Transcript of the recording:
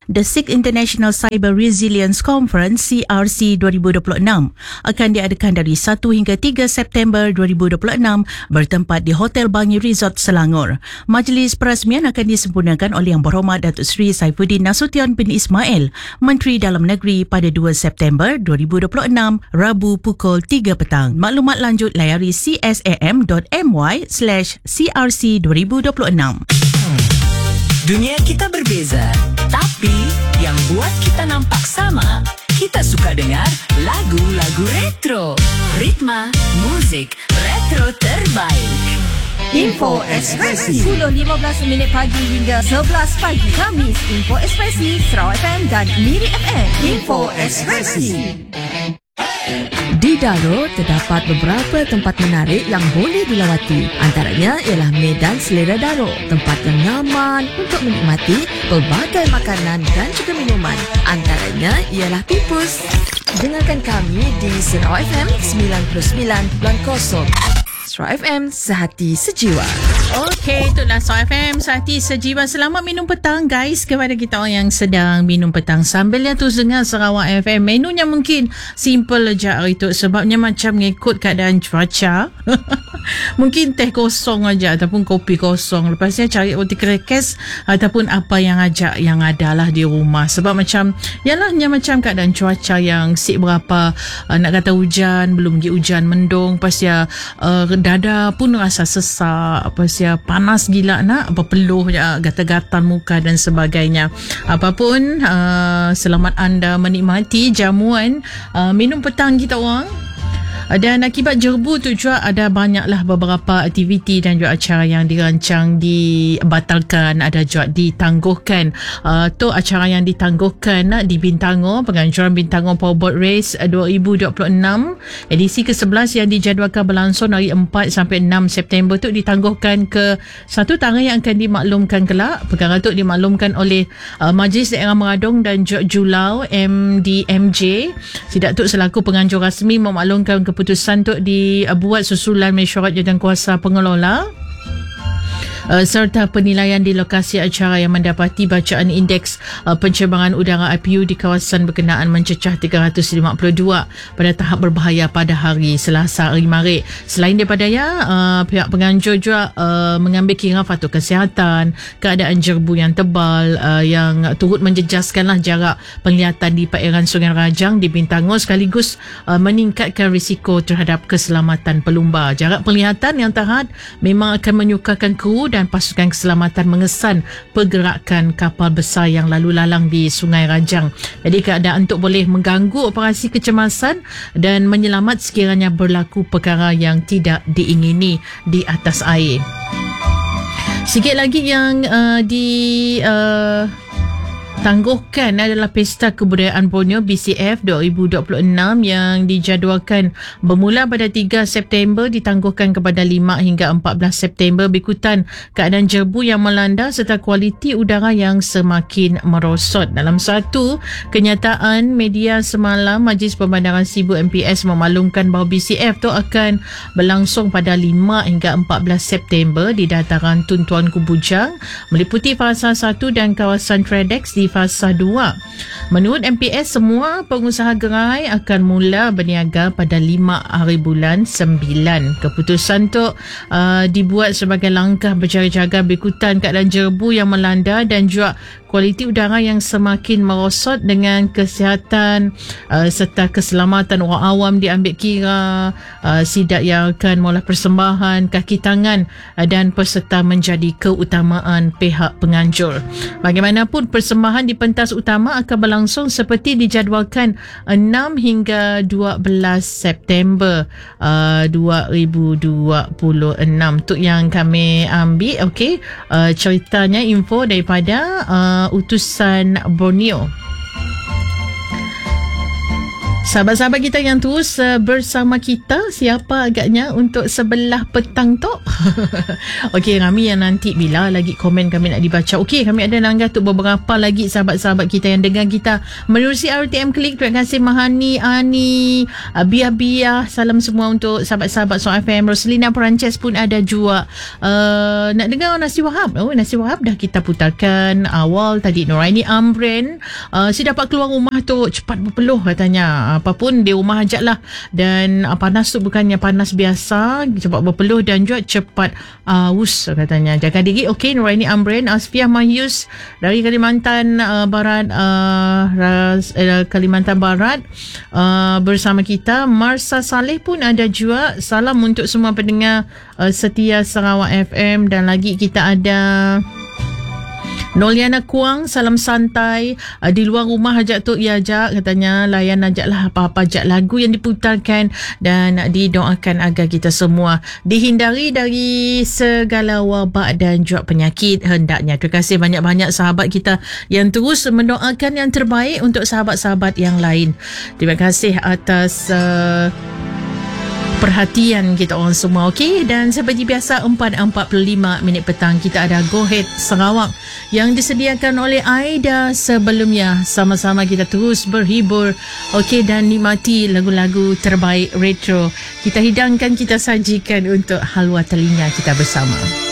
The Sixth International Cyber Resilience Conference CRC 2026 akan diadakan dari 1 hingga 3 September 2026 bertempat di Hotel Bangi Resort Selangor. Majlis perasmian akan disempurnakan oleh Yang Berhormat Datuk Seri Saifuddin Nasution bin Ismail, Menteri Dalam Negeri pada 2 September 2026, Rabu pukul 3 petang. Maklumat lanjut layari csam.my/CRC 2026. Dunia kita berbeza, tapi yang buat kita nampak sama. Kita suka dengar lagu-lagu retro. Ritma, muzik, retro terbaik. Info Ekspresi 10.15 pagi hingga 11 pagi Khamis. Info Ekspresi Sarawak FM dan Miri FM. Info Ekspresi. Di Daro terdapat beberapa tempat menarik yang boleh dilawati. Antaranya ialah Medan Selera Daro, tempat yang nyaman untuk menikmati pelbagai makanan dan juga minuman. Antaranya ialah Pipus. Dengarkan kami di Sarawak FM 99.0. Sarawak FM, sehati sejiwa. Okey, itulah Sarawak FM, sehati sejiwa. Selamat minum petang guys kepada kita orang yang sedang minum petang. Sambil yang terus dengar Sarawak FM. Menunya mungkin simple aja hari tu sebabnya macam ngikut keadaan cuaca. Mungkin teh kosong aja ataupun kopi kosong. Lepasnya cari roti kerekes ataupun apa yang ajak yang adalah di rumah. Sebab macam yalahnya macam keadaan cuaca yang sik berapa nak kata hujan, belum pergi hujan mendung, pasal dada pun rasa sesak, pasal panas gila nak berpeluh gatal-gatal muka dan sebagainya. Apapun, selamat anda menikmati jamuan minum petang kita orang. Dan akibat jerbu tu juga ada banyaklah beberapa aktiviti dan juga acara yang dirancang dibatalkan, ada juga ditangguhkan. Tu acara yang ditangguhkan di Bintango, penganjuran Bintango Powerboat Race 2026 edisi ke-11 yang dijadualkan berlangsung dari 4 sampai 6 September tu ditangguhkan ke satu tangga yang akan dimaklumkan kelak. Perkara tu dimaklumkan oleh Majlis Daerah Meradong dan Julau MDMJ. Sidak tu selaku penganjur rasmi memaklumkan keputusan untuk dibuat susulan mesyuarat jawatankuasa pengelola serta penilaian di lokasi acara yang mendapati bacaan indeks pencemaran udara IPU di kawasan berkenaan mencecah 352 pada tahap berbahaya pada hari Selasa 5 Maret. Selain daripada pihak penganjur juga mengambil kira faktor kesihatan, keadaan jerbu yang tebal yang turut menjejaskanlah jarak penglihatan di perairan Sungai Rajang di Bintango sekaligus meningkatkan risiko terhadap keselamatan pelumba. Jarak penglihatan yang terhad memang akan menyukarkan kru dan pasukan keselamatan mengesan pergerakan kapal besar yang lalu lalang di Sungai Rajang. Jadi keadaan untuk boleh mengganggu operasi kecemasan dan menyelamat sekiranya berlaku perkara yang tidak diingini di atas air. Sikit lagi yang tangguhkan adalah Pesta Kebudayaan Borneo BCF 2026 yang dijadualkan bermula pada 3 September ditangguhkan kepada 5 hingga 14 September berikutan keadaan jerbu yang melanda serta kualiti udara yang semakin merosot. Dalam satu kenyataan media semalam, Majlis Pembandaran Sibu MPS memaklumkan bahawa BCF tu akan berlangsung pada 5 hingga 14 September di dataran Tun Tuanku Bujang meliputi fasa 1 dan kawasan Tradex di fasa 2. Menurut MPS, semua pengusaha gerai akan mula berniaga pada 5 hari bulan 9. Keputusan tu dibuat sebagai langkah berjaga-jaga berikutan keadaan jerbu yang melanda dan juga kualiti udara yang semakin merosot dengan kesihatan serta keselamatan orang awam diambil kira. Sidak yang akan mula persembahan kaki tangan dan peserta menjadi keutamaan pihak penganjur. Bagaimanapun, persembahan di pentas utama akan berlangsung seperti dijadualkan 6 hingga 12 September 2026. Tu yang kami ambil. Okey, ceritanya info daripada utusan Borneo. Sahabat-sahabat kita yang terus bersama kita, siapa agaknya untuk sebelah petang tu? Okey, kami yang nanti bila lagi komen kami nak dibaca. Okey, kami ada nanggah untuk beberapa lagi sahabat-sahabat kita yang dengar kita menerusi RTM Klik. Terima kasih Mahani, Ani, Bia, salam semua untuk sahabat-sahabat Soul FM. Roslina Perancis pun ada juga. Nak dengar Nasi Wahab. Nasi Wahab dah kita putarkan awal tadi. Nuraini Amren, si dapat keluar rumah tu cepat berpeluh katanya. Apapun di rumah ajak lah. Dan panas tu bukannya panas biasa, cepat berpeluh dan juga cepat aus katanya. Jaga diri. Okey, Nuraini Amren. Asfiah Mahyus dari Kalimantan Barat, Kalimantan Barat bersama kita. Marsa Saleh pun ada juga. Salam untuk semua pendengar setia Sarawak FM. Dan lagi kita ada Noliana Kuang, salam santai. Di luar rumah ajak Tok Yajak katanya, layan ajaklah apa-apa ajak lagu yang diputarkan dan didoakan agar kita semua dihindari dari segala wabak dan juga penyakit hendaknya. Terima kasih banyak-banyak sahabat kita yang terus mendoakan yang terbaik untuk sahabat-sahabat yang lain. Terima kasih atas perhatian kita orang semua. Okey, dan seperti biasa 4.45 petang kita ada Go Ahead Sarawak yang disediakan oleh Aida. Sebelumnya sama-sama kita terus berhibur, okey, dan nikmati lagu-lagu terbaik retro kita hidangkan, kita sajikan untuk halwa telinga kita bersama.